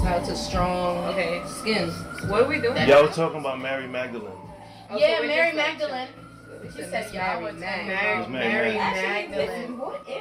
how to strong skin. What are we doing? Y'all was talking about Mary Magdalene. Yeah, Mary Magdalene. She said y'all were Mary Magdalene. Magdalene. What is